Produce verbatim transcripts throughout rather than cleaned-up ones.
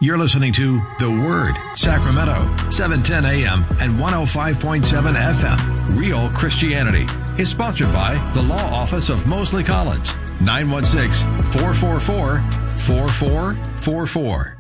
You're listening to The Word, Sacramento, seven ten A M and one oh five point seven F M. Real Christianity is sponsored by the Law Office of Mosley Collins, nine one six, four four four, four four four four.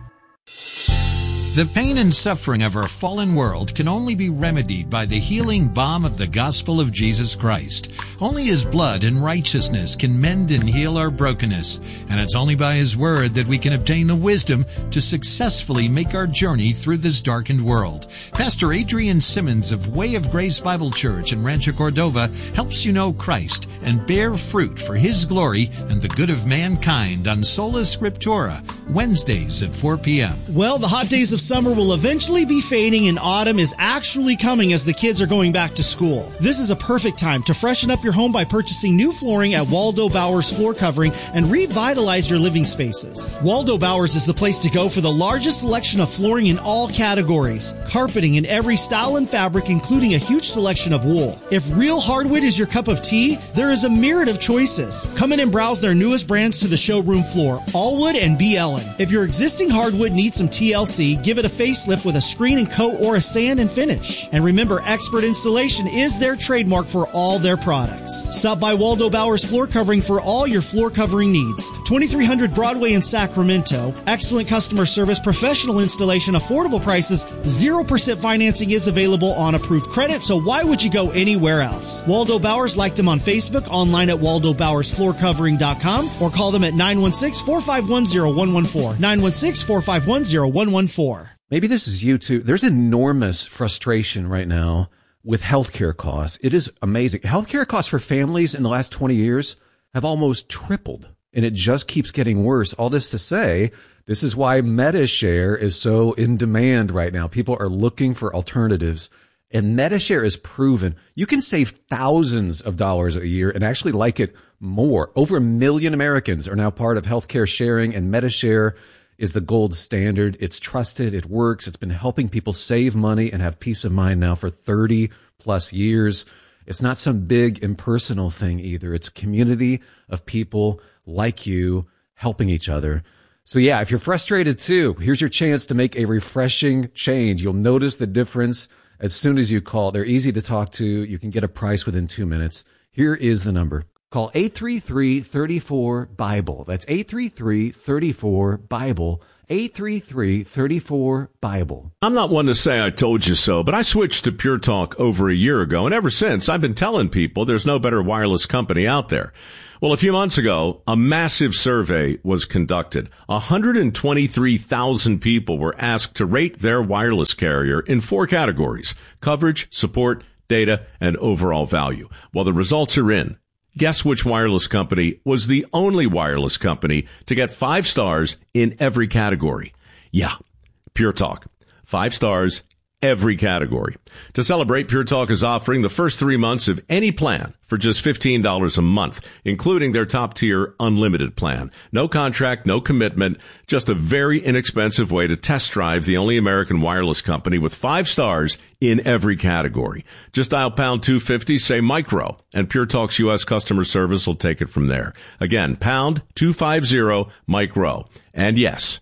The pain and suffering of our fallen world can only be remedied by the healing balm of the gospel of Jesus Christ. Only His blood and righteousness can mend and heal our brokenness, and it's only by His word that we can obtain the wisdom to successfully make our journey through this darkened world. Pastor Adrian Simmons of Way of Grace Bible Church in Rancho Cordova helps you know Christ and bear fruit for His glory and the good of mankind on Sola Scriptura, Wednesdays at four p.m. Well, the hot days of summer will eventually be fading and autumn is actually coming as the kids are going back to school. This is a perfect time to freshen up your home by purchasing new flooring at Waldo Bowers Floor Covering and revitalize your living spaces. Waldo Bowers is the place to go for the largest selection of flooring in all categories, carpeting in every style and fabric, including a huge selection of wool. If real hardwood is your cup of tea, there is a myriad of choices. Come in and browse their newest brands to the showroom floor, Allwood and B. Ellen. If your existing hardwood needs some T L C, give it a facelift with a screen and coat or a sand and finish. And remember, expert installation is their trademark for all their products. Stop by Waldo Bowers Floor Covering for all your floor covering needs. twenty-three hundred Broadway in Sacramento. Excellent customer service, professional installation, affordable prices, zero percent financing is available on approved credit, so why would you go anywhere else? Waldo Bowers, like them on Facebook, online at waldo bowers floor covering dot com, or call them at nine one six, four five one, zero one one four. nine one six, four five one, zero one one four. Maybe this is you too. There's enormous frustration right now with healthcare costs. It is amazing. Healthcare costs for families in the last twenty years have almost tripled, and it just keeps getting worse. All this to say, this is why MediShare is so in demand right now. People are looking for alternatives, and MediShare is proven. You can save thousands of dollars a year and actually like it more. Over a million Americans are now part of healthcare sharing, and MediShare is the gold standard. It's trusted. It works. It's been helping people save money and have peace of mind now for thirty plus years. It's not some big impersonal thing either. It's a community of people like you helping each other. So yeah, if you're frustrated too, here's your chance to make a refreshing change. You'll notice the difference as soon as you call. They're easy to talk to. You can get a price within two minutes. Here is the number. Call eight three three, three four, BIBLE. That's eight three three, three four, BIBLE. eight three three, three four, BIBLE. I'm not one to say I told you so, but I switched to Pure Talk over a year ago, and ever since, I've been telling people there's no better wireless company out there. Well, a few months ago, a massive survey was conducted. one hundred twenty-three thousand people were asked to rate their wireless carrier in four categories: coverage, support, data, and overall value. Well, the results are in. Guess which wireless company was the only wireless company to get five stars in every category? Yeah, Pure Talk. Five stars, every category. To celebrate, Pure Talk is offering the first three months of any plan for just fifteen dollars a month, including their top-tier unlimited plan. No contract, no commitment, just a very inexpensive way to test drive the only American wireless company with five stars in every category. Just dial pound two fifty, say micro, and Pure Talk's U S customer service will take it from there. Again, pound two fifty, micro. And yes,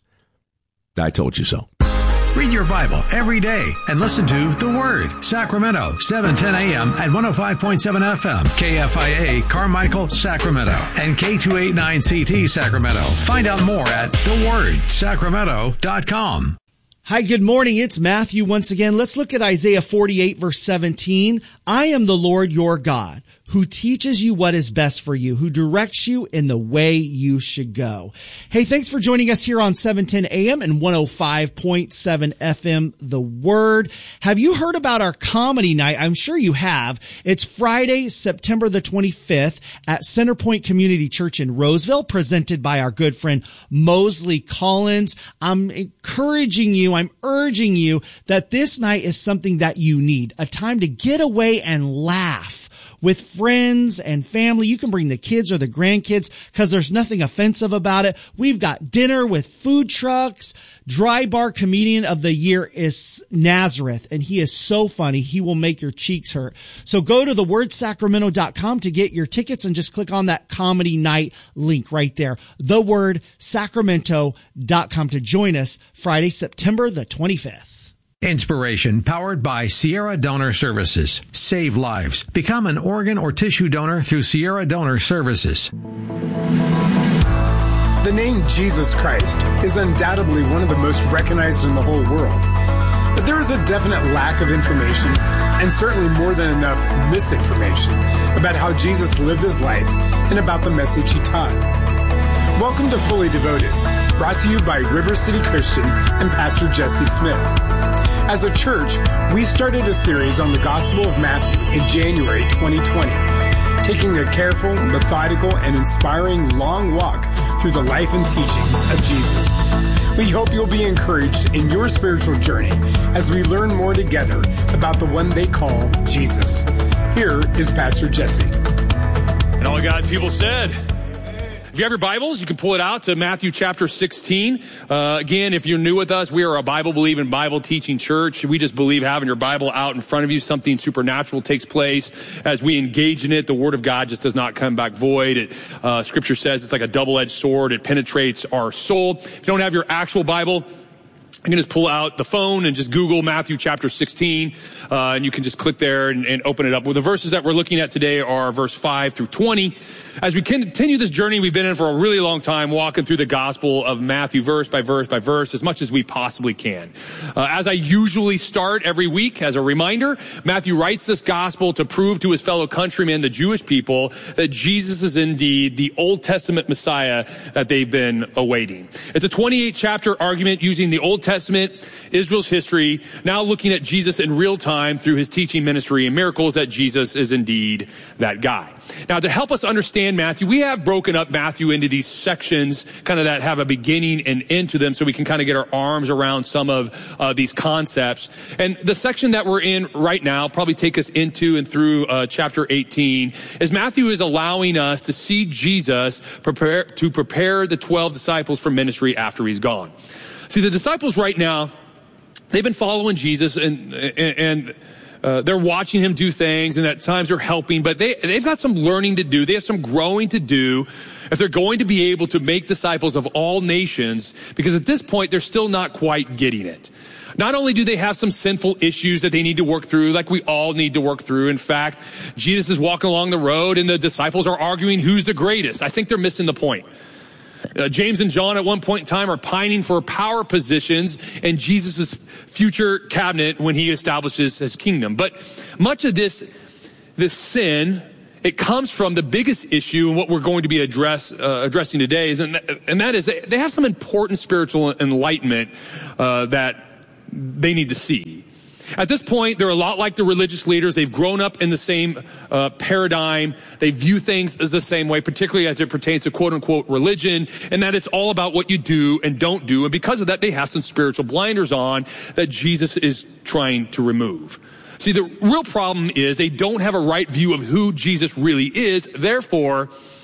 I told you so. Read your Bible every day and listen to The Word, Sacramento, seven ten A M and one oh five point seven F M, K F I A, Carmichael, Sacramento, and K two eighty-nine C T, Sacramento. Find out more at the word sacramento dot com. Hi, good morning. It's Matthew once again. Let's look at Isaiah forty-eight, verse seventeen. I am the Lord your God, who teaches you what is best for you, who directs you in the way you should go. Hey, thanks for joining us here on seven ten A M and one oh five point seven F M, The Word. Have you heard about our comedy night? I'm sure you have. It's Friday, September the twenty-fifth at Centerpoint Community Church in Roseville, presented by our good friend Mosley Collins. I'm encouraging you, I'm urging you that this night is something that you need, a time to get away and laugh with friends and family. You can bring the kids or the grandkids because there's nothing offensive about it. We've got dinner with food trucks. Dry Bar Comedian of the Year is Nazareth, and he is so funny. He will make your cheeks hurt. So go to the word sacramento dot com to get your tickets and just click on that comedy night link right there. the word sacramento dot com to join us Friday, September the twenty-fifth. Inspiration powered by Sierra Donor Services. Save lives. Become an organ or tissue donor through Sierra Donor Services. The name Jesus Christ is undoubtedly one of the most recognized in the whole world. But there is a definite lack of information, and certainly more than enough misinformation, about how Jesus lived his life and about the message he taught. Welcome to Fully Devoted, brought to you by River City Christian and Pastor Jesse Smith. As a church, we started a series on the Gospel of Matthew in January twenty twenty, taking a careful, methodical, and inspiring long walk through the life and teachings of Jesus. We hope you'll be encouraged in your spiritual journey as we learn more together about the one they call Jesus. Here is Pastor Jesse. And all God's people said, if you have your Bibles, you can pull it out to Matthew chapter sixteen. Uh, again, if you're new with us, we are a Bible-believing, Bible-teaching church. We just believe having your Bible out in front of you, something supernatural takes place. As we engage in it, the Word of God just does not come back void. It, uh, Scripture says it's like a double-edged sword. It penetrates our soul. If you don't have your actual Bible, you can just pull out the phone and just Google Matthew chapter sixteen, uh, and you can just click there and, and open it up. Well, the verses that we're looking at today are verse five through twenty. As we continue this journey we've been in for a really long time, walking through the Gospel of Matthew verse by verse by verse as much as we possibly can. Uh, as I usually start every week, as a reminder, Matthew writes this Gospel to prove to his fellow countrymen, the Jewish people, that Jesus is indeed the Old Testament Messiah that they've been awaiting. It's a twenty-eight chapter argument using the Old Testament, Israel's history, now looking at Jesus in real time through his teaching ministry and miracles, that Jesus is indeed that guy. Now, to help us understand Matthew, we have broken up Matthew into these sections, kind of that have a beginning and end to them, so we can kind of get our arms around some of uh, these concepts. And the section that we're in right now, probably take us into and through uh, chapter eighteen, is Matthew is allowing us to see Jesus prepare to prepare the twelve disciples for ministry after he's gone. See, the disciples right now, they've been following Jesus, and and, and Uh, they're watching him do things, and at times they're helping, but they, they've got some learning to do. They have some growing to do if they're going to be able to make disciples of all nations, because at this point, they're still not quite getting it. Not only do they have some sinful issues that they need to work through, like we all need to work through. In fact, Jesus is walking along the road, and the disciples are arguing who's the greatest. I think they're missing the point. Uh, James and John at one point in time are pining for power positions in Jesus' future cabinet when he establishes his kingdom. But much of this, this sin, it comes from the biggest issue, and what we're going to be address, uh, addressing today is, and that, and that is they, they have some important spiritual enlightenment uh, that they need to see. At this point, they're a lot like the religious leaders. They've grown up in the same uh, paradigm. They view things as the same way, particularly as it pertains to quote-unquote religion, and that it's all about what you do and don't do. And because of that, they have some spiritual blinders on that Jesus is trying to remove. See, the real problem is they don't have a right view of who Jesus really is. Therefore,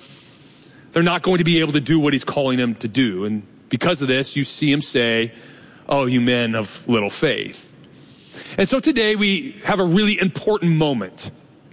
they're not going to be able to do what he's calling them to do. And because of this, you see him say, "Oh, you men of little faith." And so today we have a really important moment.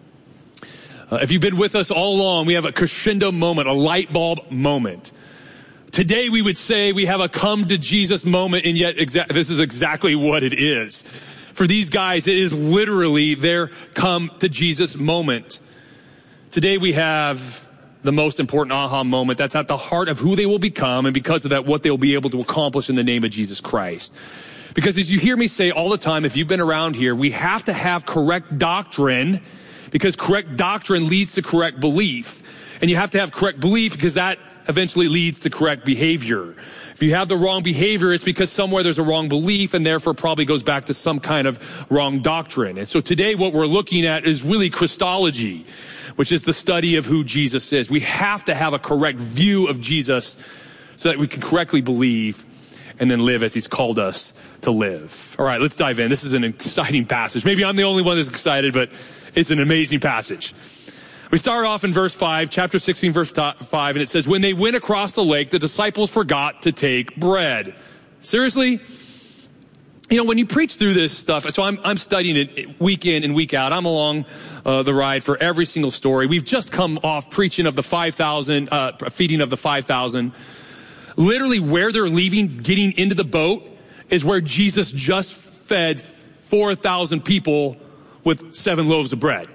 Uh, if you've been with us all along, we have a crescendo moment, a light bulb moment. Today we would say we have a come to Jesus moment, and yet exa- this is exactly what it is. For these guys, it is literally their come to Jesus moment. Today we have the most important aha moment that's at the heart of who they will become, and because of that, what they'll be able to accomplish in the name of Jesus Christ. Because as you hear me say all the time, if you've been around here, we have to have correct doctrine, because correct doctrine leads to correct belief. And you have to have correct belief because that eventually leads to correct behavior. If you have the wrong behavior, it's because somewhere there's a wrong belief, and therefore probably goes back to some kind of wrong doctrine. And so today what we're looking at is really Christology, which is the study of who Jesus is. We have to have a correct view of Jesus so that we can correctly believe and then live as he's called us to live. All right, let's dive in. This is an exciting passage. Maybe I'm the only one that's excited, but it's an amazing passage. We start off in verse five, chapter sixteen, verse five, and it says, when they went across the lake, the disciples forgot to take bread. Seriously? You know, when you preach through this stuff, so I'm, I'm studying it week in and week out. I'm along uh, the ride for every single story. We've just come off preaching of the five thousand, uh, feeding of the five thousand. Literally where they're leaving, getting into the boat, is where Jesus just fed four thousand people with seven loaves of bread.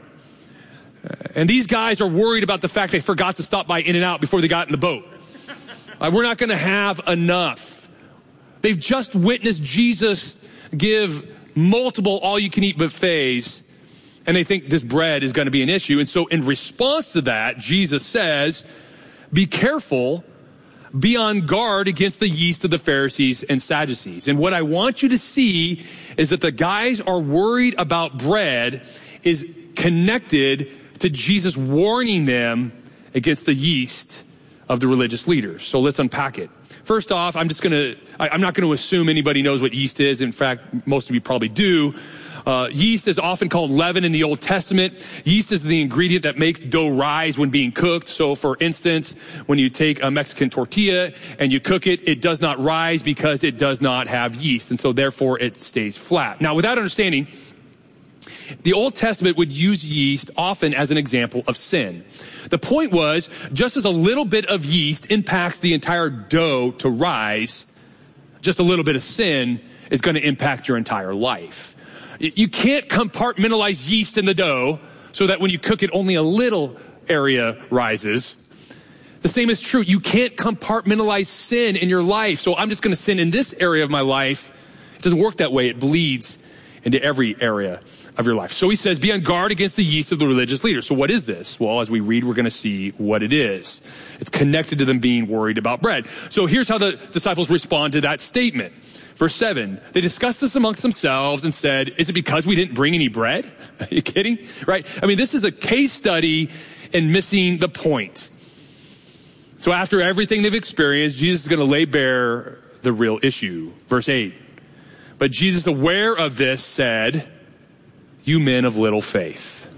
And these guys are worried about the fact they forgot to stop by In-N-Out before they got in the boat. Uh, we're not going to have enough. They've just witnessed Jesus give multiple all-you-can-eat buffets, and they think this bread is going to be an issue. And so in response to that, Jesus says, be careful, be on guard against the yeast of the Pharisees and Sadducees. And what I want you to see is that the guys are worried about bread is connected to Jesus warning them against the yeast of the religious leaders. So let's unpack it. First off, I'm just going to, I'm not going to assume anybody knows what yeast is. In fact, most of you probably do. Uh, yeast is often called leaven in the Old Testament. Yeast is the ingredient that makes dough rise when being cooked. So for instance, when you take a Mexican tortilla and you cook it, it does not rise because it does not have yeast. And so therefore it stays flat. Now, without understanding, the Old Testament would use yeast often as an example of sin. The point was, just as a little bit of yeast impacts the entire dough to rise, just a little bit of sin is going to impact your entire life. You can't compartmentalize yeast in the dough so that when you cook it, only a little area rises. The same is true. You can't compartmentalize sin in your life. So I'm just going to sin in this area of my life. It doesn't work that way. It bleeds into every area of your life. So he says, be on guard against the yeast of the religious leaders. So what is this? Well, as we read, we're going to see what it is. It's connected to them being worried about bread. So here's how the disciples respond to that statement. Verse seven, they discussed this amongst themselves and said, is it because we didn't bring any bread? Are you kidding? Right? I mean, this is a case study in missing the point. So after everything they've experienced, Jesus is going to lay bare the real issue. Verse eight, but Jesus, aware of this, said, you men of little faith.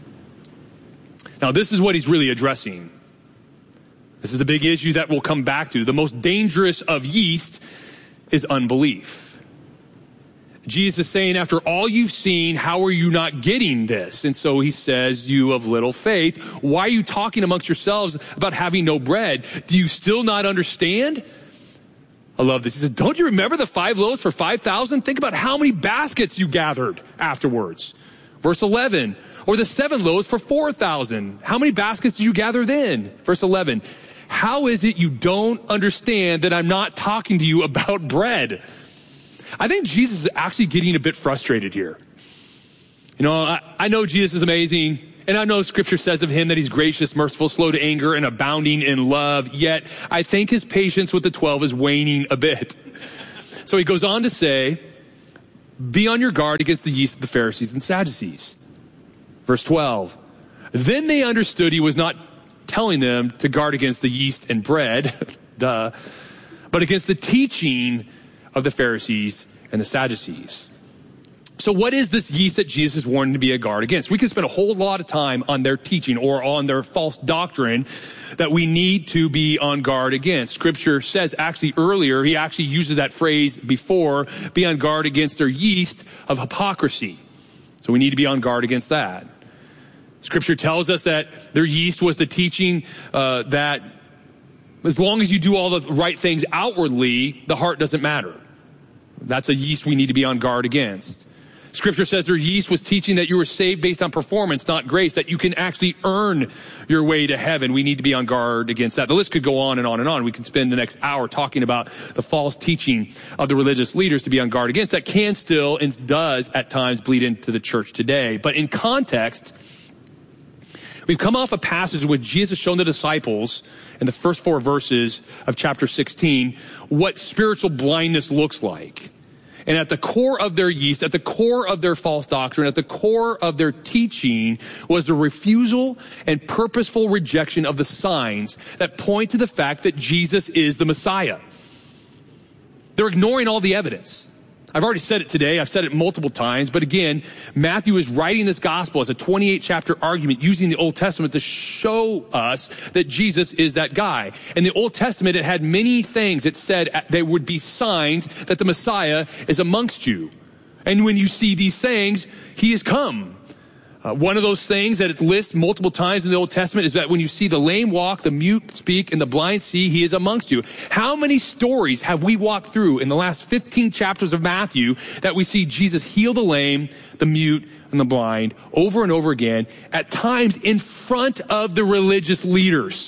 Now, this is what he's really addressing. This is the big issue that we'll come back to. The most dangerous of yeast is unbelief. Jesus is saying, after all you've seen, how are you not getting this? And so he says, you of little faith, why are you talking amongst yourselves about having no bread? Do you still not understand? I love this. He says, don't you remember the five loaves for five thousand? Think about how many baskets you gathered afterwards. Verse eleven, or the seven loaves for four thousand. How many baskets did you gather then? Verse eleven, how is it you don't understand that I'm not talking to you about bread? I think Jesus is actually getting a bit frustrated here. You know, I, I know Jesus is amazing, and I know scripture says of him that he's gracious, merciful, slow to anger, and abounding in love. Yet I think his patience with the twelve is waning a bit. So he goes on to say, be on your guard against the yeast of the Pharisees and Sadducees. Verse twelve, then they understood he was not telling them to guard against the yeast and bread, duh, but against the teaching of the Pharisees and the Sadducees. So what is this yeast that Jesus is warning to be a guard against? We could spend a whole lot of time on their teaching or on their false doctrine that we need to be on guard against. Scripture says actually earlier, he actually uses that phrase before, be on guard against their yeast of hypocrisy. So we need to be on guard against that. Scripture tells us that their yeast was the teaching uh, that as long as you do all the right things outwardly, the heart doesn't matter. That's a yeast we need to be on guard against. Scripture says their yeast was teaching that you were saved based on performance, not grace, that you can actually earn your way to heaven. We need to be on guard against that. The list could go on and on and on. We can spend the next hour talking about the false teaching of the religious leaders to be on guard against. That can still and does at times bleed into the church today. But in context, we've come off a passage in which Jesus has shown the disciples in the first four verses of chapter sixteen what spiritual blindness looks like. And at the core of their yeast, at the core of their false doctrine, at the core of their teaching was the refusal and purposeful rejection of the signs that point to the fact that Jesus is the Messiah. They're ignoring all the evidence. I've already said it today. I've said it multiple times. But again, Matthew is writing this gospel as a twenty-eight chapter argument using the Old Testament to show us that Jesus is that guy. In the Old Testament, it had many things. It said there would be signs that the Messiah is amongst you. And when you see these things, he has come. Uh, one of those things that it lists multiple times in the Old Testament is that when you see the lame walk, the mute speak, and the blind see, he is amongst you. How many stories have we walked through in the last fifteen chapters of Matthew that we see Jesus heal the lame, the mute, and the blind over and over again, at times in front of the religious leaders?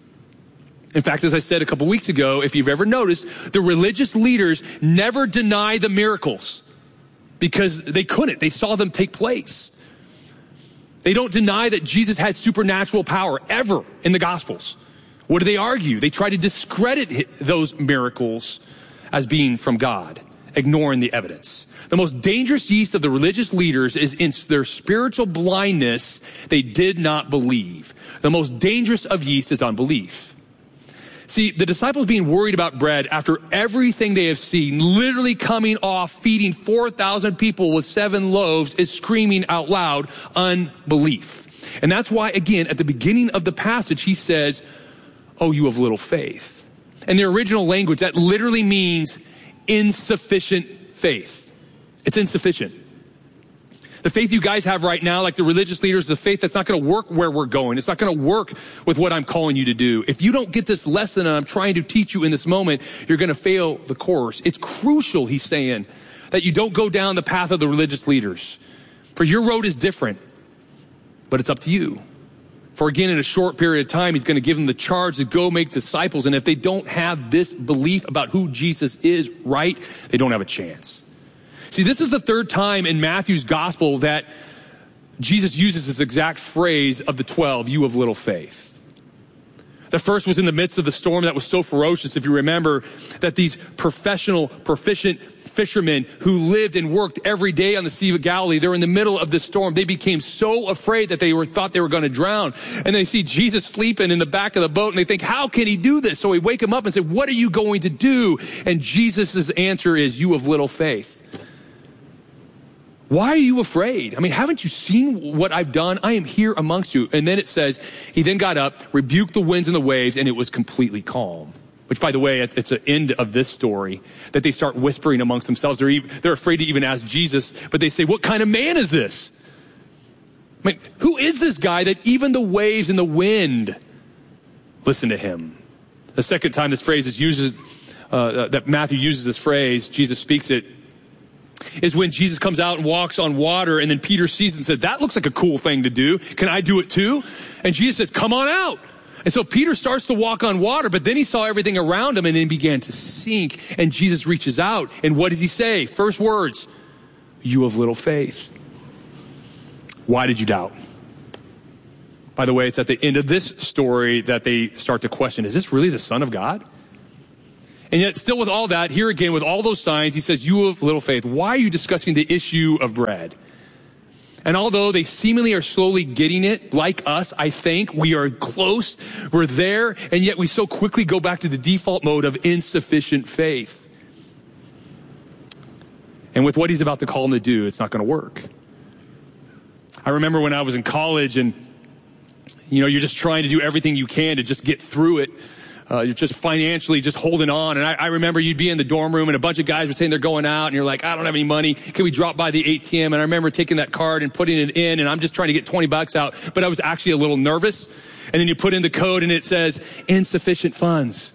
In fact, as I said a couple weeks ago, if you've ever noticed, the religious leaders never deny the miracles because they couldn't. They saw them take place. They don't deny that Jesus had supernatural power ever in the Gospels. What do they argue? They try to discredit those miracles as being from God, ignoring the evidence. The most dangerous yeast of the religious leaders is in their spiritual blindness. They did not believe. The most dangerous of yeast is unbelief. See, the disciples being worried about bread after everything they have seen, literally coming off feeding four thousand people with seven loaves, is screaming out loud unbelief. And that's why, again, at the beginning of the passage, he says, "Oh, you have little faith." In the original language, that literally means insufficient faith. It's insufficient. The faith you guys have right now, like the religious leaders, the faith that's not going to work where we're going. It's not going to work with what I'm calling you to do. If you don't get this lesson and I'm trying to teach you in this moment, you're going to fail the course. It's crucial, he's saying, that you don't go down the path of the religious leaders. For your road is different, but it's up to you. For again, in a short period of time, he's going to give them the charge to go make disciples. And if they don't have this belief about who Jesus is right, they don't have a chance. See, this is the third time in Matthew's gospel that Jesus uses this exact phrase of the twelve, "you of little faith." The first was in the midst of the storm that was so ferocious, if you remember, that these professional, proficient fishermen who lived and worked every day on the Sea of Galilee, they're in the middle of this storm. They became so afraid that they were thought they were going to drown. And they see Jesus sleeping in the back of the boat and they think, how can he do this? So we wake him up and say, what are you going to do? And Jesus' answer is, "You of little faith." Why are you afraid? I mean, haven't you seen what I've done? I am here amongst you. And then it says, he then got up, rebuked the winds and the waves, and it was completely calm. Which, by the way, it's the end of this story, that they start whispering amongst themselves. They're, even, they're afraid to even ask Jesus, but they say, what kind of man is this? I mean, who is this guy that even the waves and the wind listen to him? The second time this phrase is used, uh, that Matthew uses this phrase, Jesus speaks it, is when Jesus comes out and walks on water, and then Peter sees it and says, that looks like a cool thing to do. Can I do it too? And Jesus says, come on out. And so Peter starts to walk on water, but then he saw everything around him and then began to sink. And Jesus reaches out. And what does he say? First words, "You of little faith. Why did you doubt?" By the way, it's at the end of this story that they start to question, is this really the Son of God? And yet still with all that, here again, with all those signs, he says, "You of little faith, why are you discussing the issue of bread?" And although they seemingly are slowly getting it, like us, I think, we are close, we're there, and yet we so quickly go back to the default mode of insufficient faith. And with what he's about to call them to do, it's not going to work. I remember when I was in college and, you know, you're just trying to do everything you can to just get through it. Uh, you're just financially just holding on. And I, I remember you'd be in the dorm room and a bunch of guys were saying they're going out and you're like, I don't have any money. Can we drop by the A T M? And I remember taking that card and putting it in and I'm just trying to get twenty bucks out. But I was actually a little nervous. And then you put in the code and it says insufficient funds.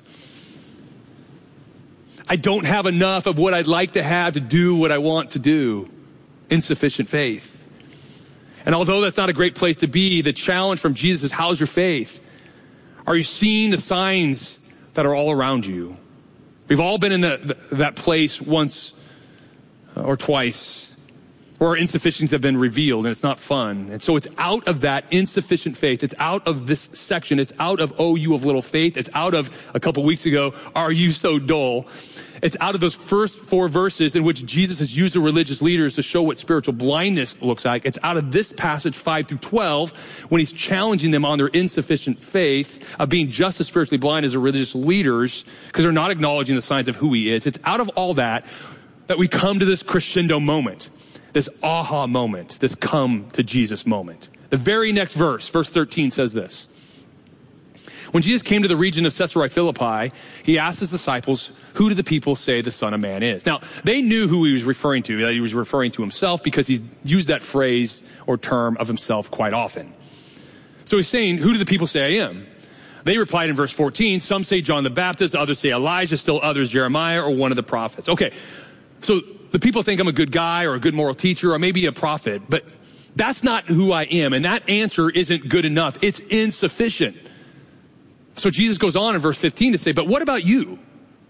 I don't have enough of what I'd like to have to do what I want to do. Insufficient faith. And although that's not a great place to be, the challenge from Jesus is, how's your faith? Are you seeing the signs that are all around you? We've all been in the, that place once or twice where our insufficiencies have been revealed and it's not fun. And so it's out of that insufficient faith. It's out of this section. It's out of, oh, you of little faith. It's out of a couple weeks ago, are you so dull? It's out of those first four verses in which Jesus has used the religious leaders to show what spiritual blindness looks like. It's out of this passage five through twelve when he's challenging them on their insufficient faith of being just as spiritually blind as the religious leaders because they're not acknowledging the signs of who he is. It's out of all that that we come to this crescendo moment, this aha moment, this come to Jesus moment. The very next verse, verse thirteen says this. When Jesus came to the region of Caesarea Philippi, he asked his disciples, who do the people say the Son of Man is? Now, they knew who he was referring to, that he was referring to himself because he's used that phrase or term of himself quite often. So he's saying, who do the people say I am? They replied in verse fourteen, some say John the Baptist, others say Elijah, still others Jeremiah or one of the prophets. Okay, so the people think I'm a good guy or a good moral teacher or maybe a prophet, but that's not who I am. And that answer isn't good enough. It's insufficient. So Jesus goes on in verse fifteen to say, but what about you?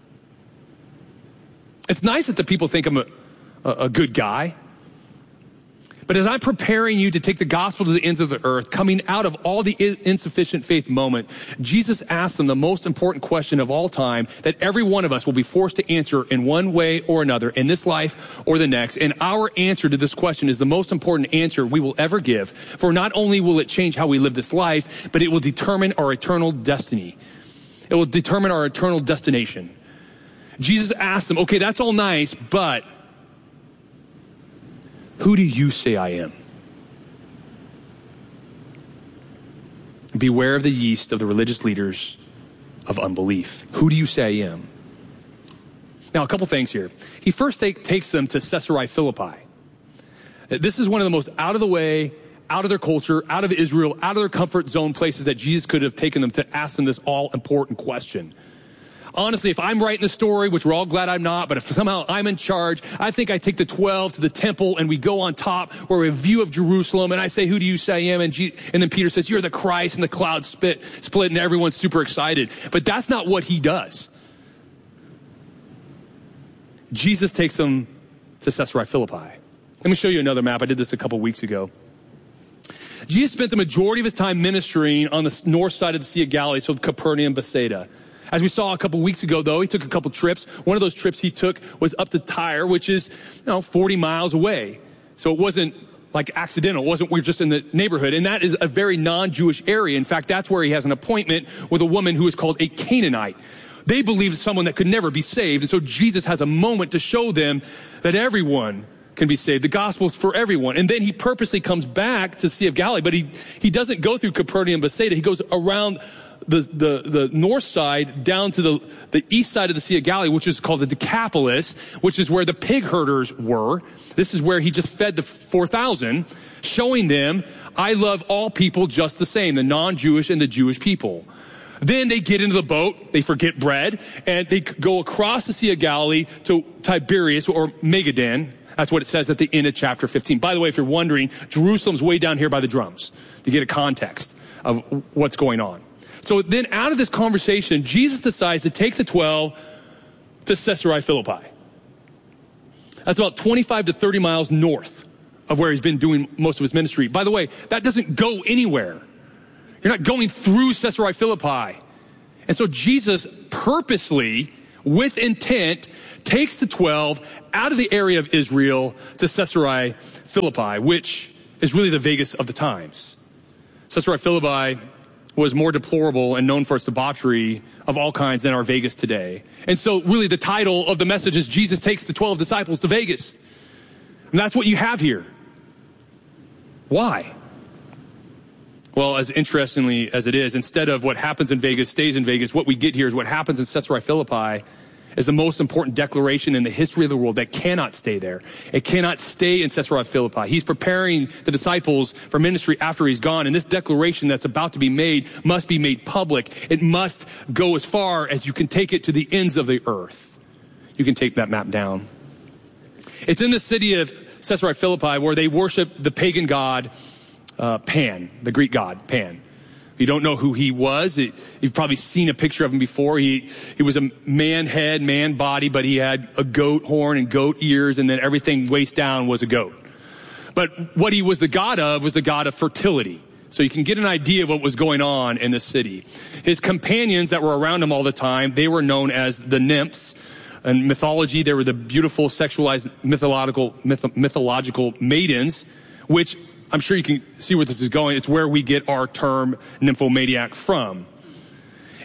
It's nice that the people think I'm a, a, a good guy. But as I'm preparing you to take the gospel to the ends of the earth, coming out of all the insufficient faith moment, Jesus asks them the most important question of all time that every one of us will be forced to answer in one way or another in this life or the next. And our answer to this question is the most important answer we will ever give. For not only will it change how we live this life, but it will determine our eternal destiny. It will determine our eternal destination. Jesus asks them, okay, that's all nice, but who do you say I am? Beware of the yeast of the religious leaders of unbelief. Who do you say I am? Now, a couple things here. He first take, takes them to Caesarea Philippi. This is one of the most out of the way, out of their culture, out of Israel, out of their comfort zone places that Jesus could have taken them to ask them this all important question. Honestly, if I'm writing the story, which we're all glad I'm not, but if somehow I'm in charge, I think I take the twelve to the temple and we go on top where we have a view of Jerusalem and I say, who do you say I am? And, G- and then Peter says, you're the Christ, and the clouds split, split and everyone's super excited. But that's not what he does. Jesus takes them to Caesarea Philippi. Let me show you another map. I did this a couple weeks ago. Jesus spent the majority of his time ministering on the north side of the Sea of Galilee, so Capernaum, Bethsaida. As we saw a couple weeks ago, though, he took a couple trips. One of those trips he took was up to Tyre, which is, you know, forty miles away. So it wasn't like accidental. It wasn't we're just in the neighborhood. And that is a very non-Jewish area. In fact, that's where he has an appointment with a woman who is called a Canaanite. They believed someone that could never be saved. And so Jesus has a moment to show them that everyone can be saved. The gospel is for everyone. And then he purposely comes back to the Sea of Galilee, but he, he doesn't go through Capernaum, Bethsaida. He goes around the, the, the north side down to the, the east side of the Sea of Galilee, which is called the Decapolis, which is where the pig herders were. This is where he just fed the four thousand, showing them, I love all people just the same, the non-Jewish and the Jewish people. Then they get into the boat, they forget bread, and they go across the Sea of Galilee to Tiberias or Magadan. That's what it says at the end of chapter fifteen. By the way, if you're wondering, Jerusalem's way down here by the drums to get a context of what's going on. So then out of this conversation, Jesus decides to take the twelve to Caesarea Philippi. That's about twenty-five to thirty miles north of where he's been doing most of his ministry. By the way, that doesn't go anywhere. You're not going through Caesarea Philippi. And so Jesus purposely, with intent, takes the twelve out of the area of Israel to Caesarea Philippi, which is really the Vegas of the times. Caesarea Philippi was more deplorable and known for its debauchery of all kinds than our Vegas today. And so really the title of the message is Jesus takes the twelve disciples to Vegas. And that's what you have here. Why? Well, as interestingly as it is, instead of what happens in Vegas stays in Vegas, what we get here is what happens in Caesarea Philippi is the most important declaration in the history of the world that cannot stay there. It cannot stay in Caesarea Philippi. He's preparing the disciples for ministry after he's gone, and this declaration that's about to be made must be made public. It must go as far as you can take it to the ends of the earth. You can take that map down. It's in the city of Caesarea Philippi where they worship the pagan god uh, Pan, the Greek god Pan. You don't know who he was. You've probably seen a picture of him before. He he was a man head, man body, but he had a goat horn and goat ears, and then everything waist down was a goat. But what he was the god of was the god of fertility. So you can get an idea of what was going on in this city. His companions that were around him all the time, they were known as the nymphs. In mythology, they were the beautiful, sexualized, mythological, myth, mythological maidens, which I'm sure you can see where this is going. It's where we get our term nymphomaniac from.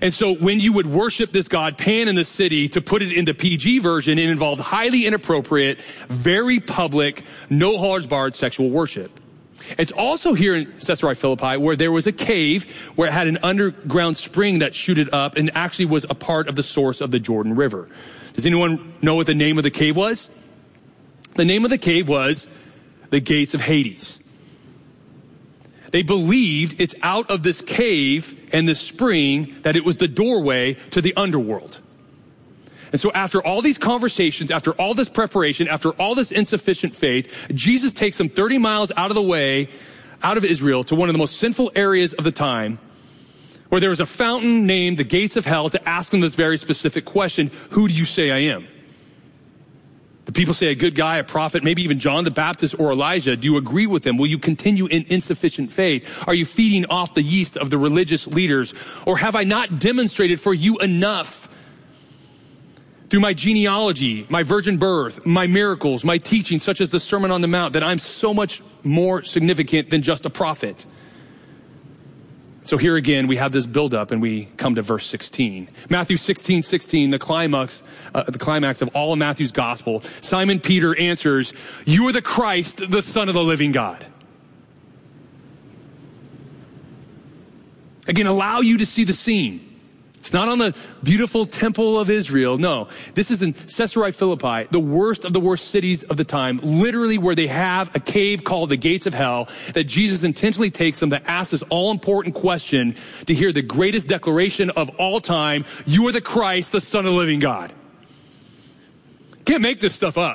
And so when you would worship this god Pan in the city, to put it into P G version, it involved highly inappropriate, very public, no holds barred sexual worship. It's also here in Caesarea Philippi where there was a cave where it had an underground spring that shooted up and actually was a part of the source of the Jordan River. Does anyone know what the name of the cave was? The name of the cave was the Gates of Hades. They believed it's out of this cave and this spring that it was the doorway to the underworld. And so after all these conversations, after all this preparation, after all this insufficient faith, Jesus takes them thirty miles out of the way, out of Israel, to one of the most sinful areas of the time, where there was a fountain named the Gates of Hell, to ask them this very specific question: who do you say I am? The people say a good guy, a prophet, maybe even John the Baptist or Elijah. Do you agree with them? Will you continue in insufficient faith? Are you feeding off the yeast of the religious leaders? Or have I not demonstrated for you enough through my genealogy, my virgin birth, my miracles, my teaching, such as the Sermon on the Mount, that I'm so much more significant than just a prophet? So here again, we have this buildup, and we come to verse sixteen. Matthew sixteen, sixteen, the climax, uh, the climax of all of Matthew's gospel. Simon Peter answers, "You are the Christ, the Son of the living God." Again, allow you to see the scene. It's not on the beautiful temple of Israel. No, this is in Caesarea Philippi, the worst of the worst cities of the time, literally where they have a cave called the Gates of Hell, that Jesus intentionally takes them to ask this all-important question, to hear the greatest declaration of all time: you are the Christ, the Son of the living God. Can't make this stuff up.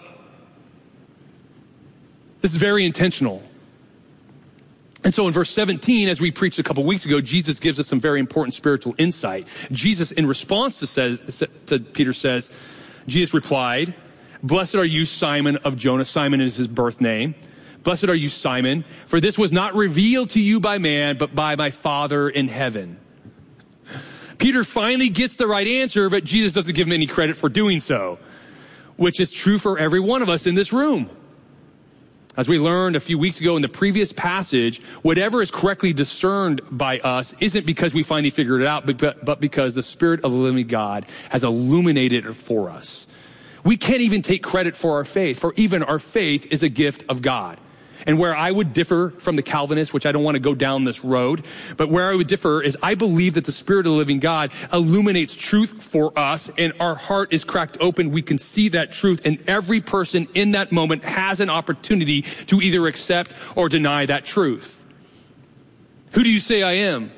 This is very intentional. And so in verse seventeen, as we preached a couple weeks ago, Jesus gives us some very important spiritual insight. Jesus, in response to, says, to Peter, says, Jesus replied, "Blessed are you, Simon of Jonah." Simon is his birth name. "Blessed are you, Simon, for this was not revealed to you by man, but by my Father in heaven." Peter finally gets the right answer, but Jesus doesn't give him any credit for doing so, which is true for every one of us in this room. As we learned a few weeks ago in the previous passage, whatever is correctly discerned by us isn't because we finally figured it out, but, but because the Spirit of the living God has illuminated it for us. We can't even take credit for our faith, for even our faith is a gift of God. And where I would differ from the Calvinists, which I don't want to go down this road, but where I would differ is I believe that the Spirit of the living God illuminates truth for us, and our heart is cracked open. We can see that truth, and every person in that moment has an opportunity to either accept or deny that truth. Who do you say I am?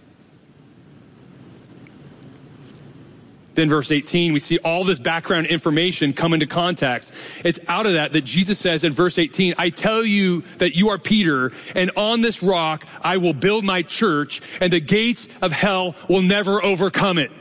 Then verse eighteen, we see all this background information come into context. It's out of that that Jesus says in verse eighteen, "I tell you that you are Peter, and on this rock I will build my church, and the gates of hell will never overcome it."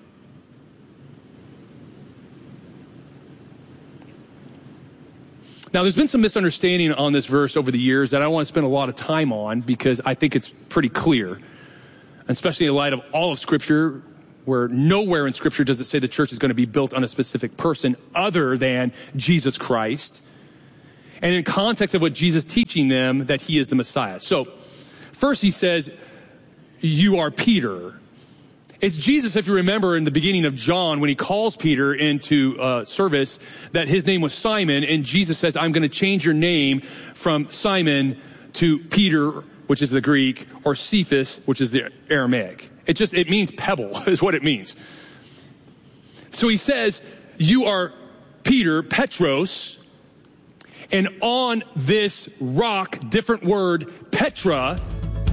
Now, there's been some misunderstanding on this verse over the years that I don't want to spend a lot of time on, because I think it's pretty clear, especially in light of all of Scripture, where nowhere in Scripture does it say the church is going to be built on a specific person other than Jesus Christ. And in context of what Jesus is teaching them, that he is the Messiah. So first he says, "You are Peter." It's Jesus, if you remember in the beginning of John, when he calls Peter into uh, service, that his name was Simon. And Jesus says, "I'm going to change your name from Simon to Peter," which is the Greek, or Cephas, which is the Aramaic. It just, it means pebble is what it means. So he says, "You are Peter, Petros, and on this rock," different word, Petra.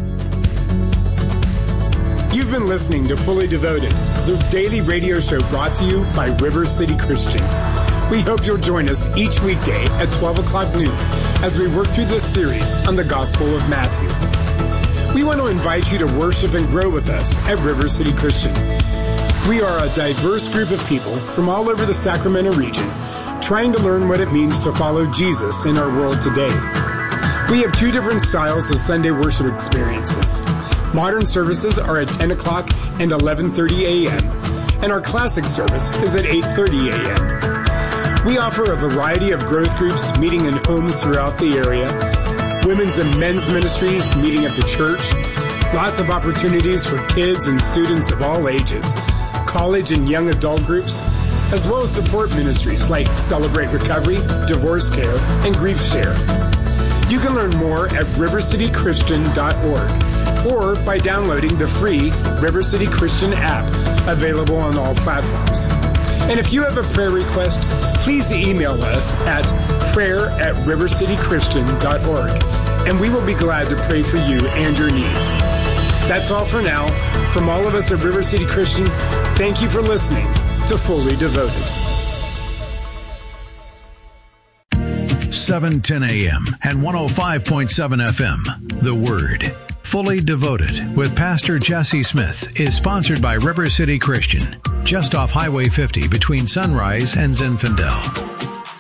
You've been listening to Fully Devoted, the daily radio show brought to you by River City Christian. We hope you'll join us each weekday at twelve o'clock noon as we work through this series on the Gospel of Matthew. We want to invite you to worship and grow with us at River City Christian. We are a diverse group of people from all over the Sacramento region trying to learn what it means to follow Jesus in our world today. We have two different styles of Sunday worship experiences. Modern services are at ten o'clock and eleven thirty a.m., and our classic service is at eight thirty a.m. We offer a variety of growth groups meeting in homes throughout the area, women's and men's ministries meeting at the church, Lots of opportunities for kids and students of all ages, college and young adult groups, as well as support ministries like Celebrate Recovery, Divorce Care, and Grief Share. You can learn more at river city christian dot org or by downloading the free River City Christian app available on all platforms. And if you have a prayer request, please email us at prayer at river city christian dot org, and we will be glad to pray for you and your needs. That's all for now. From all of us at River City Christian, thank you for listening to Fully Devoted. seven ten a.m. and one oh five point seven F M. The Word. Fully Devoted with Pastor Jesse Smith is sponsored by River City Christian, just off Highway fifty between Sunrise and Zinfandel.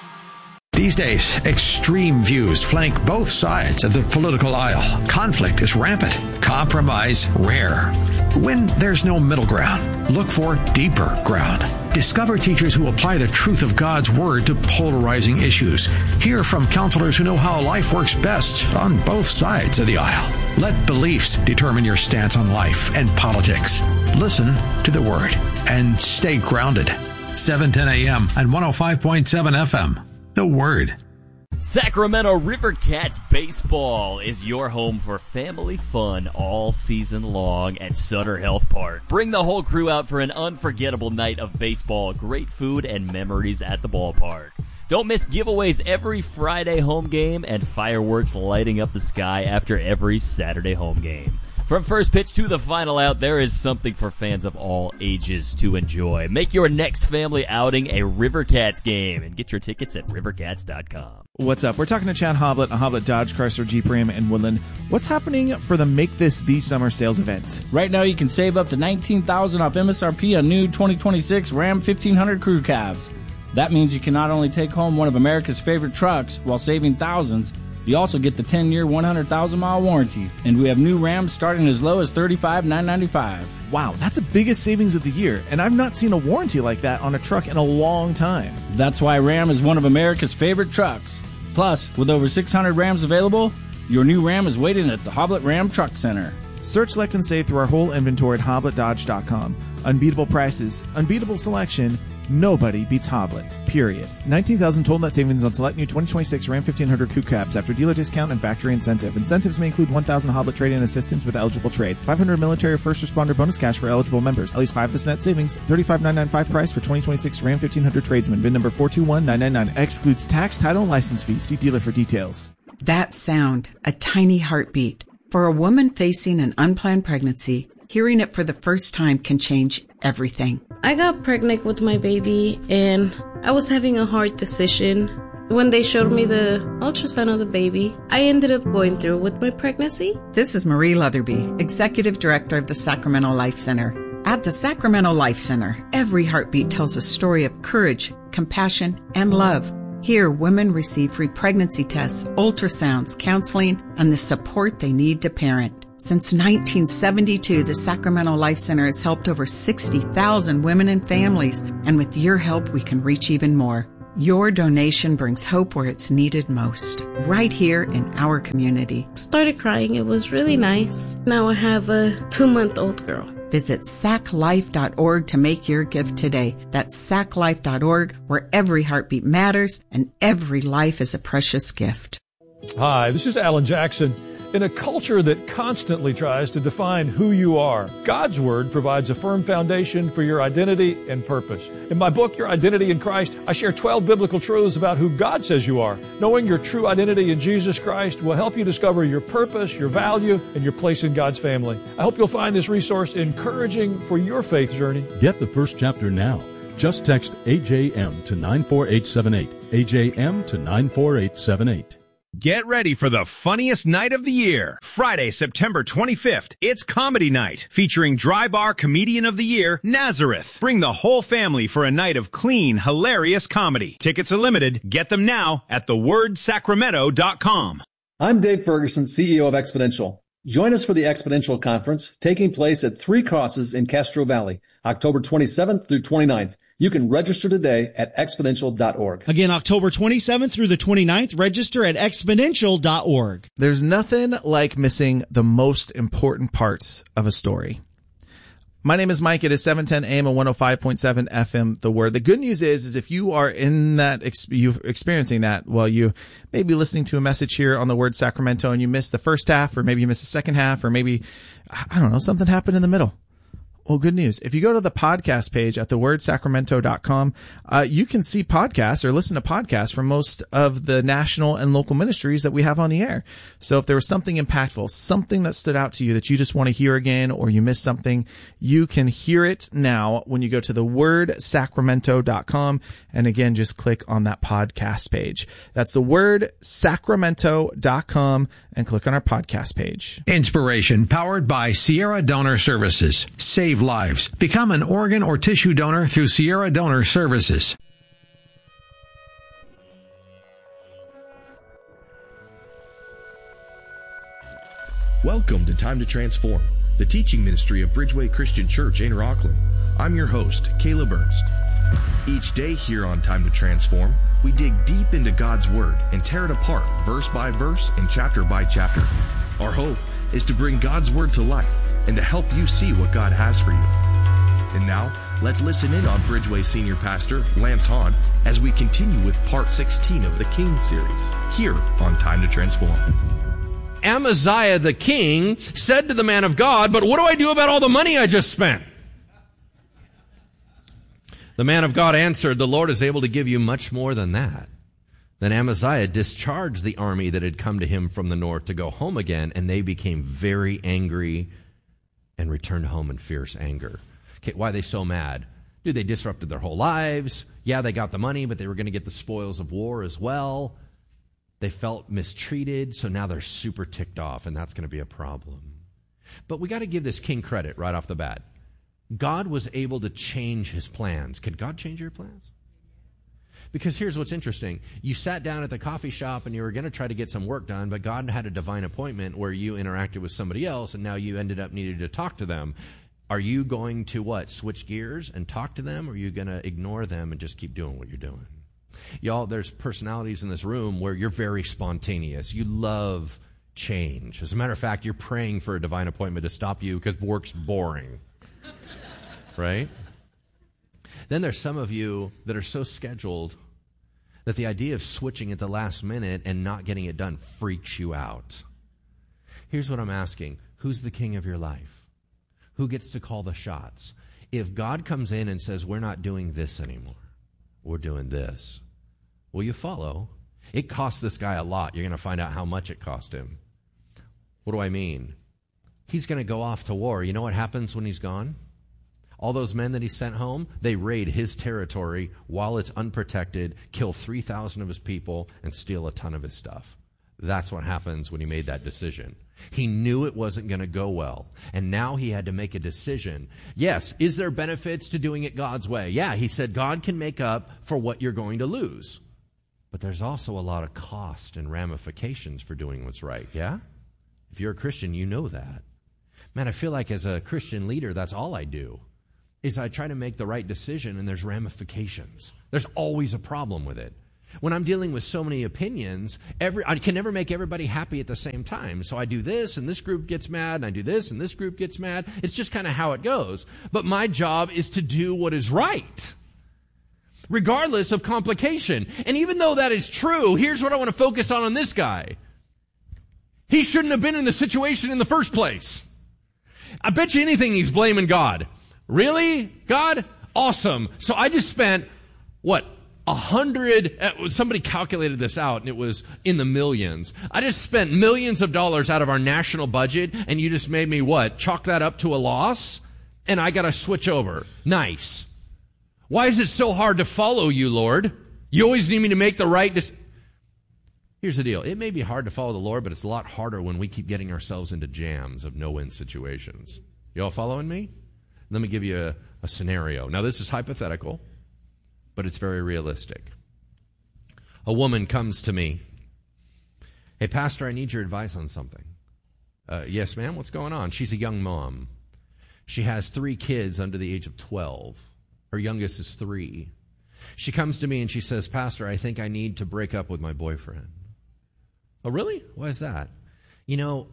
These days, extreme views flank both sides of the political aisle. Conflict is rampant, compromise rare. When there's no middle ground, look for deeper ground. Discover teachers who apply the truth of God's Word to polarizing issues. Hear from counselors who know how life works best on both sides of the aisle. Let beliefs determine your stance on life and politics. Listen to the Word and stay grounded. seven ten a.m. and one oh five point seven F M. The Word. Sacramento River Cats Baseball is your home for family fun all season long at Sutter Health Park. Bring the whole crew out for an unforgettable night of baseball, great food, and memories at the ballpark. Don't miss giveaways every Friday home game and fireworks lighting up the sky after every Saturday home game. From first pitch to the final out, there is something for fans of all ages to enjoy. Make your next family outing a River Cats game and get your tickets at river cats dot com. What's up? We're talking to Chad Hoblet, a Hoblet Dodge Chrysler Jeep Ram in Woodland. What's happening for the Make This the Summer sales event? Right now you can save up to nineteen thousand dollars off M S R P on new twenty twenty-six Ram fifteen hundred crew cabs. That means you can not only take home one of America's favorite trucks while saving thousands, you also get the ten-year, one hundred thousand mile warranty. And we have new Rams starting as low as thirty-five thousand nine hundred ninety-five dollars. Wow, that's the biggest savings of the year, and I've not seen a warranty like that on a truck in a long time. That's why Ram is one of America's favorite trucks. Plus, with over six hundred Rams available, your new Ram is waiting at the Hoblet Ram Truck Center. Search, select, and save through our whole inventory at hoblet dodge dot com. Unbeatable prices, unbeatable selection. Nobody beats Hoblet, period. nineteen thousand total net savings on select new twenty twenty-six Ram fifteen hundred Coupe Cabs after dealer discount and factory incentive. Incentives may include one thousand Hoblet trade-in assistance with eligible trade. five hundred military or first responder bonus cash for eligible members. At least five of this net savings. thirty-five thousand nine hundred ninety-five price for twenty twenty-six Ram fifteen hundred tradesman. V I N number four two one nine nine nine. Excludes tax, title, and license fees. See dealer for details. That sound, a tiny heartbeat. For a woman facing an unplanned pregnancy, hearing it for the first time can change everything. I got pregnant with my baby and I was having a hard decision. When they showed me the ultrasound of the baby, I ended up going through with my pregnancy. This is Marie Leatherby, Executive Director of the Sacramento Life Center. At the Sacramento Life Center, every heartbeat tells a story of courage, compassion, and love. Here, women receive free pregnancy tests, ultrasounds, counseling, and the support they need to parent. Since nineteen seventy-two, the Sacramento Life Center has helped over sixty thousand women and families, and with your help, we can reach even more. Your donation brings hope where it's needed most, right here in our community. Started crying. It was really nice. Now I have a two-month-old girl. Visit sac life dot org to make your gift today. That's sac life dot org, where every heartbeat matters and every life is a precious gift. Hi, this is Alan Jackson. In a culture that constantly tries to define who you are, God's Word provides a firm foundation for your identity and purpose. In my book, Your Identity in Christ, I share twelve biblical truths about who God says you are. Knowing your true identity in Jesus Christ will help you discover your purpose, your value, and your place in God's family. I hope you'll find this resource encouraging for your faith journey. Get the first chapter now. Just text A J M to nine four eight seven eight. A J M to nine four eight seven eight. Get ready for the funniest night of the year. Friday, September twenty-fifth, it's Comedy Night, featuring Dry Bar Comedian of the Year, Nazareth. Bring the whole family for a night of clean, hilarious comedy. Tickets are limited. Get them now at the word sacramento dot com. I'm Dave Ferguson, C E O of Exponential. Join us for the Exponential Conference, taking place at Three Crosses in Castro Valley, October twenty-seventh through twenty-ninth. You can register today at exponential dot org. Again, October twenty-seventh through the twenty-ninth, register at exponential dot org. There's nothing like missing the most important parts of a story. My name is Mike. It is seven ten a.m. and one oh five point seven F M, The Word. The good news is, is if you are in that, you experiencing that, well, you may be listening to a message here on The Word Sacramento and you missed the first half, or maybe you missed the second half, or maybe, I don't know, something happened in the middle. Well, good news. If you go to the podcast page at the word sacramento dot com, uh, you can see podcasts or listen to podcasts from most of the national and local ministries that we have on the air. So if there was something impactful, something that stood out to you that you just want to hear again, or you missed something, you can hear it now when you go to the word sacramento dot com. And again, just click on that podcast page. That's the word sacramento dot com and click on our podcast page. Inspiration powered by Sierra Donor Services. Save lives. Become an organ or tissue donor through Sierra Donor Services. Welcome to Time to Transform, the teaching ministry of Bridgeway Christian Church in Rockland. I'm your host, Caleb Ernst. Each day here on Time to Transform, we dig deep into God's Word and tear it apart verse by verse and chapter by chapter. Our hope is to bring God's Word to life and to help you see what God has for you. And now, let's listen in on Bridgeway Senior Pastor Lance Hahn as we continue with part sixteen of the King series, here on Time to Transform. Amaziah the king said to the man of God, "But what do I do about all the money I just spent?" The man of God answered, "The Lord is able to give you much more than that." Then Amaziah discharged the army that had come to him from the north to go home again, and they became very angry and returned home in fierce anger. Okay, why are they so mad? Dude, they disrupted their whole lives. Yeah, they got the money, but they were going to get the spoils of war as well. They felt mistreated, so now they're super ticked off, and that's going to be a problem. But we got to give this king credit right off the bat. God was able to change his plans. Could God change your plans? Because here's what's interesting. You sat down at the coffee shop and you were going to try to get some work done, but God had a divine appointment where you interacted with somebody else, and now you ended up needing to talk to them. Are you going to what? Switch gears and talk to them, or are you going to ignore them and just keep doing what you're doing? Y'all, there's personalities in this room where you're very spontaneous. You love change. As a matter of fact, you're praying for a divine appointment to stop you because work's boring. Right? Then there's some of you that are so scheduled that the idea of switching at the last minute and not getting it done freaks you out. Here's what I'm asking. Who's the king of your life? Who gets to call the shots? If God comes in and says, we're not doing this anymore, we're doing this, will you follow? It cost this guy a lot. You're going to find out how much it cost him. What do I mean? He's going to go off to war. You know what happens when he's gone? All those men that he sent home, they raid his territory while it's unprotected, kill three thousand of his people, and steal a ton of his stuff. That's what happens when he made that decision. He knew it wasn't going to go well, and now he had to make a decision. Yes, is there benefits to doing it God's way? Yeah, he said God can make up for what you're going to lose. But there's also a lot of cost and ramifications for doing what's right, yeah? If you're a Christian, you know that. Man, I feel like as a Christian leader, that's all I do. Is I try to make the right decision, and there's ramifications. There's always a problem with it. When I'm dealing with so many opinions, every I can never make everybody happy at the same time. So I do this, and this group gets mad, and I do this, and this group gets mad. It's just kind of how it goes. But my job is to do what is right, regardless of complication. And even though that is true, here's what I want to focus on on this guy. He shouldn't have been in the situation in the first place. I bet you anything he's blaming God. Really? God? Awesome. So I just spent, what, a hundred, somebody calculated this out, and it was in the millions. I just spent millions of dollars out of our national budget, and you just made me what? Chalk that up to a loss? And I got to switch over. Nice. Why is it so hard to follow you, Lord? You always need me to make the right decision. Here's the deal. It may be hard to follow the Lord, but it's a lot harder when we keep getting ourselves into jams of no-win situations. You all following me? Let me give you a, a scenario. Now, this is hypothetical, but it's very realistic. A woman comes to me. Hey, Pastor, I need your advice on something. Uh, yes, ma'am, what's going on? She's a young mom. She has three kids under the age of twelve. Her youngest is three. She comes to me and she says, Pastor, I think I need to break up with my boyfriend. Oh, really? Why is that? You know,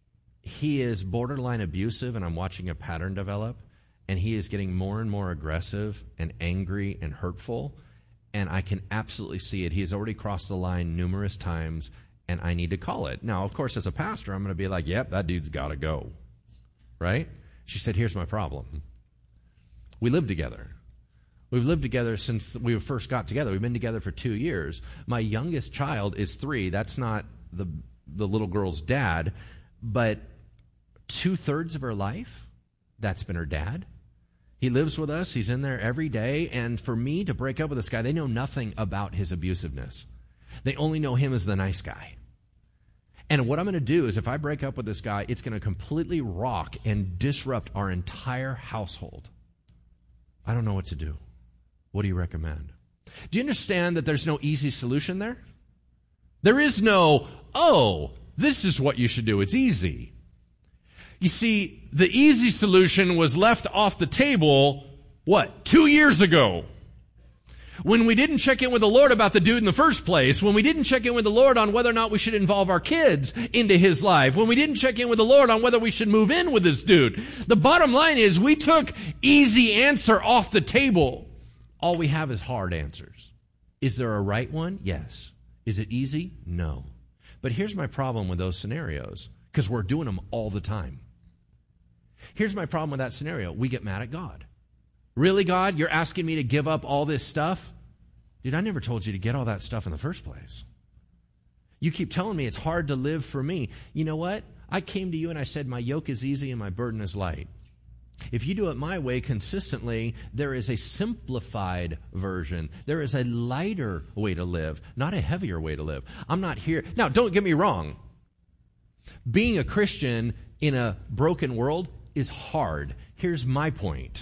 he is borderline abusive, and I'm watching a pattern develop, and he is getting more and more aggressive and angry and hurtful, and I can absolutely see it. He has already crossed the line numerous times, and I need to call it. Now, of course, as a pastor, I'm going to be like, yep, that dude's got to go, right? She said, here's my problem. We live together. We've lived together since we first got together. We've been together for two years. My youngest child is three. That's not the the little girl's dad, but two-thirds of her life, that's been her dad. He lives with us. He's in there every day. And for me to break up with this guy, they know nothing about his abusiveness. They only know him as the nice guy. And what I'm going to do is if I break up with this guy, it's going to completely rock and disrupt our entire household. I don't know what to do. What do you recommend? Do you understand that there's no easy solution there? There is no, oh, this is what you should do. It's easy. You see, the easy solution was left off the table, what, two years ago? When we didn't check in with the Lord about the dude in the first place, when we didn't check in with the Lord on whether or not we should involve our kids into his life, when we didn't check in with the Lord on whether we should move in with this dude. The bottom line is we took easy answer off the table. All we have is hard answers. Is there a right one? Yes. Is it easy? No. But here's my problem with those scenarios, because we're doing them all the time. Here's my problem with that scenario. We get mad at God. Really, God? You're asking me to give up all this stuff? Dude, I never told you to get all that stuff in the first place. You keep telling me it's hard to live for me. You know what? I came to you and I said, my yoke is easy and my burden is light. If you do it my way consistently, there is a simplified version. There is a lighter way to live, not a heavier way to live. I'm not here. Now, don't get me wrong. Being a Christian in a broken world is hard. Here's my point.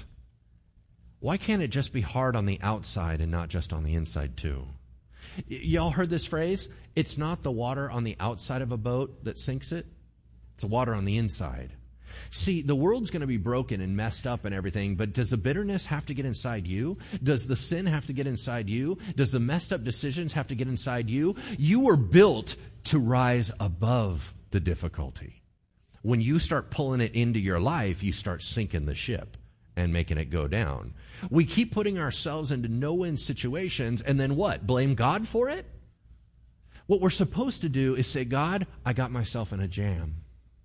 Why can't it just be hard on the outside and not just on the inside too? Y- y'all heard this phrase? It's not the water on the outside of a boat that sinks it. It's the water on the inside. See, the world's going to be broken and messed up and everything, but does the bitterness have to get inside you? Does the sin have to get inside you? Does the messed up decisions have to get inside you? You were built to rise above the difficulty. When you start pulling it into your life, you start sinking the ship and making it go down. We keep putting ourselves into no-win situations, and then what? Blame God for it? What we're supposed to do is say, God, I got myself in a jam.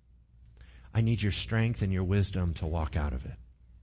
I need your strength and your wisdom to walk out of it.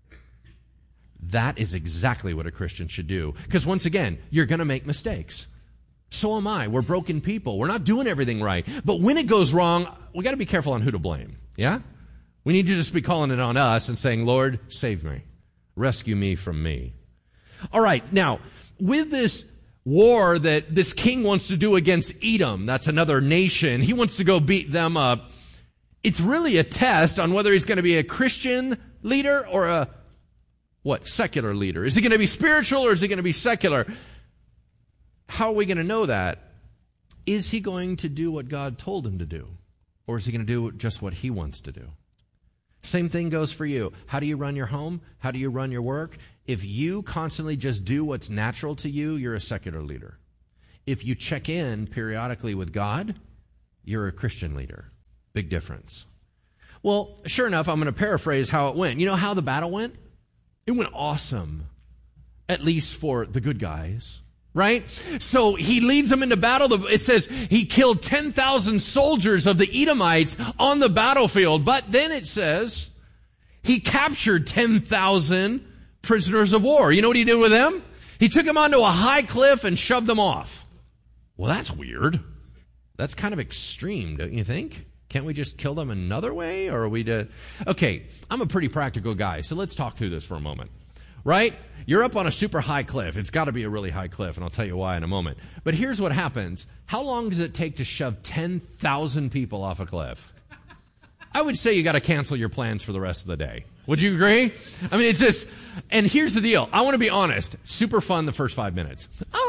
That is exactly what a Christian should do. Because once again, you're going to make mistakes. So am I. We're broken people. We're not doing everything right. But when it goes wrong, we got to be careful on who to blame. Yeah? We need to just be calling it on us and saying, Lord, save me. Rescue me from me. All right. Now, with this war that this king wants to do against Edom, that's another nation, he wants to go beat them up. It's really a test on whether he's going to be a Christian leader or a, what, secular leader. Is he going to be spiritual or is he going to be secular? How are we going to know that? Is he going to do what God told him to do? Or is he going to do just what he wants to do? Same thing goes for you. How do you run your home? How do you run your work? If you constantly just do what's natural to you, you're a secular leader. If you check in periodically with God, you're a Christian leader. Big difference. Well, sure enough, I'm going to paraphrase how it went. You know how the battle went? It went awesome, at least for the good guys, right? So he leads them into battle. It says he killed ten thousand soldiers of the Edomites on the battlefield. But then it says he captured ten thousand prisoners of war. You know what he did with them? He took them onto a high cliff and shoved them off. Well, that's weird. That's kind of extreme, don't you think? Can't we just kill them another way? Or are we to... Okay, I'm a pretty practical guy, so let's talk through this for a moment. Right? You're up on a super high cliff. It's got to be a really high cliff, and I'll tell you why in a moment. But here's what happens. How long does it take to shove ten thousand people off a cliff? I would say you got to cancel your plans for the rest of the day. Would you agree? I mean, it's just... And here's the deal. I want to be honest. Super fun the first five minutes.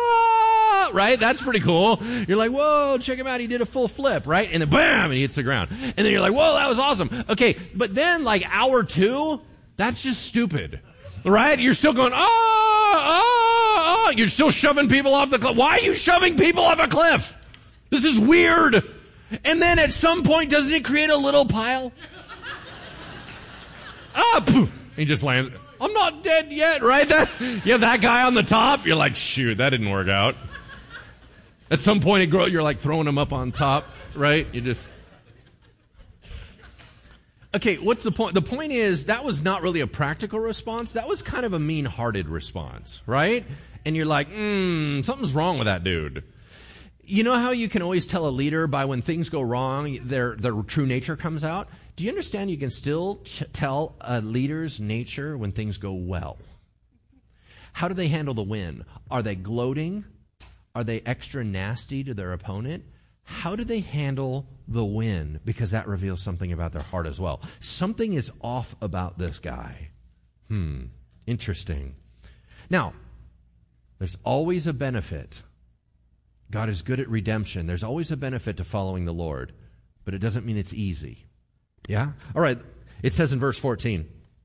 Ah, right? That's pretty cool. You're like, whoa, check him out. He did a full flip, right? And then bam, and he hits the ground. And then you're like, whoa, that was awesome. Okay, but then like hour two, that's just stupid. right? You're still going, oh, oh, oh. You're still shoving people off the cliff. Why are you shoving people off a cliff? This is weird. And then at some point, doesn't it create a little pile? Ah, poof. He just lands. I'm not dead yet, right? That, you have that guy on the top. You're like, shoot, that didn't work out. At some point, it grow, you're like throwing him up on top, right? You just... Okay, what's the point? The point is, that was not really a practical response. That was kind of a mean-hearted response, right? And you're like, hmm, something's wrong with that dude. You know how you can always tell a leader by when things go wrong, their their true nature comes out? Do you understand you can still ch- tell a leader's nature when things go well? How do they handle the win? Are they gloating? Are they extra nasty to their opponent? How do they handle the win? Because that reveals something about their heart as well. Something is off about this guy. Hmm, interesting. Now, there's always a benefit. God is good at redemption. There's always a benefit to following the Lord, but it doesn't mean it's easy. Yeah? All right. It says in verse fourteen,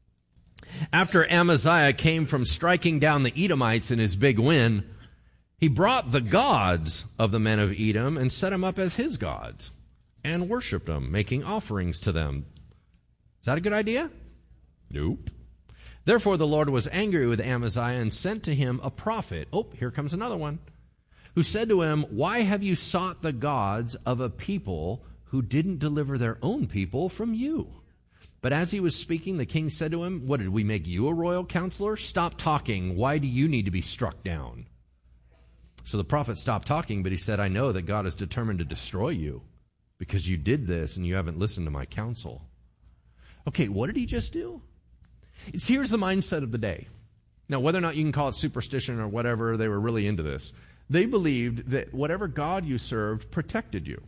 after Amaziah came from striking down the Edomites in his big win, he brought the gods of the men of Edom and set them up as his gods and worshipped them, making offerings to them. Is that a good idea? Nope. Therefore the Lord was angry with Amaziah and sent to him a prophet. Oh, here comes another one. Who said to him, why have you sought the gods of a people who didn't deliver their own people from you? But as he was speaking, the king said to him, what, did we make you a royal counselor? Stop talking. Why do you need to be struck down? So the prophet stopped talking, but he said, I know that God is determined to destroy you because you did this and you haven't listened to my counsel. Okay, what did he just do? It's here's the mindset of the day. Now, whether or not you can call it superstition or whatever, they were really into this. They believed that whatever God you served protected you.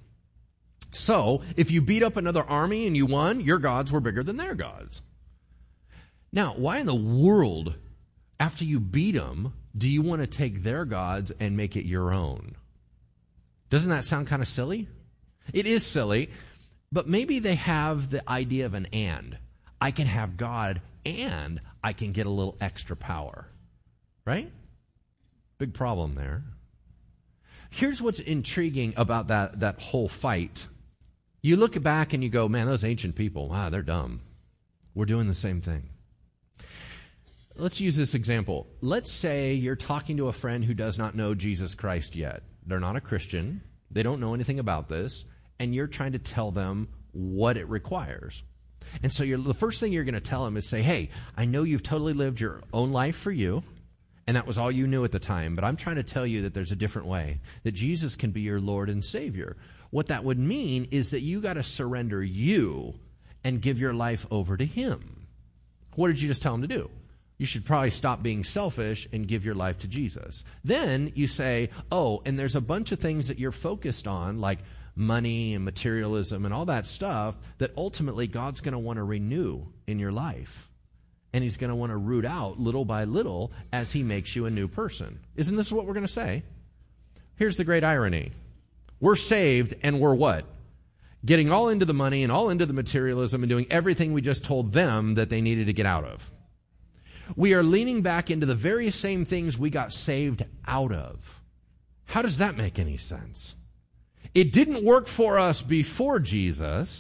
So, if you beat up another army and you won, your gods were bigger than their gods. Now, why in the world, after you beat them, do you want to take their gods and make it your own? Doesn't that sound kind of silly? It is silly, but maybe they have the idea of an and. I can have God and I can get a little extra power. Right? Big problem there. Here's what's intriguing about that, that whole fight. You look back and you go, man, those ancient people, wow, they're dumb. We're doing the same thing. Let's use this example. Let's say you're talking to a friend who does not know Jesus Christ yet. They're not a Christian. They don't know anything about this. And you're trying to tell them what it requires. And so you're, the first thing you're going to tell them is say, hey, I know you've totally lived your own life for you. And that was all you knew at the time. But I'm trying to tell you that there's a different way. That Jesus can be your Lord and Savior. What that would mean is that you got to surrender you and give your life over to Him. What did you just tell him to do? You should probably stop being selfish and give your life to Jesus. Then you say, oh, and there's a bunch of things that you're focused on, like money and materialism and all that stuff, that ultimately God's going to want to renew in your life. And He's going to want to root out little by little as He makes you a new person. Isn't this what we're going to say? Here's the great irony. We're saved and we're what? Getting all into the money and all into the materialism and doing everything we just told them that they needed to get out of. We are leaning back into the very same things we got saved out of. How does that make any sense? It didn't work for us before Jesus.